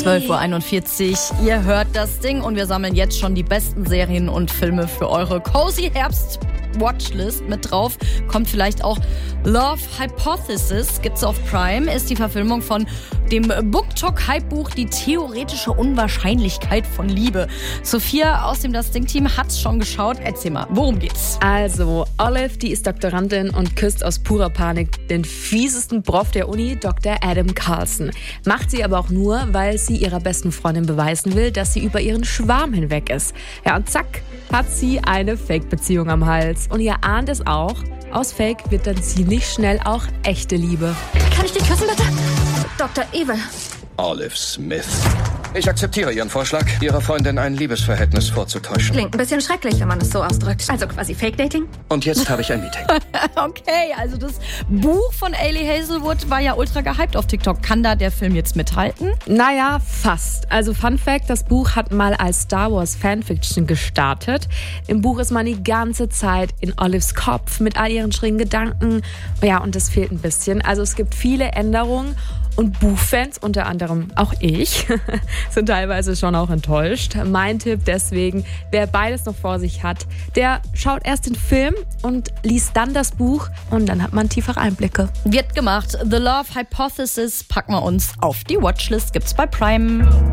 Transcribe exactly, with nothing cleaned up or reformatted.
zwölf Uhr einundvierzig. Ihr hört das Ding und wir sammeln jetzt schon die besten Serien und Filme für eure Cozy Herbst Watchlist mit drauf. Kommt vielleicht auch Love Hypothesis, gibt's auf Prime, ist die Verfilmung von dem BookTok-Hype-Buch Die theoretische Unwahrscheinlichkeit von Liebe. Sophia aus dem Das Ding-Team hat's schon geschaut. Erzähl mal, worum geht's? Also, Olive, die ist Doktorandin und küsst aus purer Panik den fiesesten Prof der Uni, Doktor Adam Carlson. Macht sie aber auch nur, weil sie ihrer besten Freundin beweisen will, dass sie über ihren Schwarm hinweg ist. Ja, und zack, hat sie eine Fake-Beziehung am Hals. Und ihr ahnt es auch, aus Fake wird dann ziemlich schnell auch echte Liebe. Kann ich dich küssen, bitte? Doktor Evil. Olive Smith. Ich akzeptiere Ihren Vorschlag, Ihrer Freundin ein Liebesverhältnis vorzutäuschen. Klingt ein bisschen schrecklich, wenn man es so ausdrückt. Also quasi Fake-Dating? Und jetzt habe ich ein Meeting. Okay, also das Buch von Ailey Hazelwood war ja ultra gehypt auf TikTok. Kann da der Film jetzt mithalten? Naja, fast. Also Fun Fact, das Buch hat mal als Star Wars Fanfiction gestartet. Im Buch ist man die ganze Zeit in Olives Kopf mit all ihren schrägen Gedanken. Ja, und das fehlt ein bisschen. Also es gibt viele Änderungen. Und Buchfans, unter anderem auch ich, sind teilweise schon auch enttäuscht. Mein Tipp deswegen, wer beides noch vor sich hat, der schaut erst den Film und liest dann das Buch und dann hat man tiefere Einblicke. Wird gemacht. The Love Hypothesis packen wir uns auf die Watchlist. Gibt's bei Prime.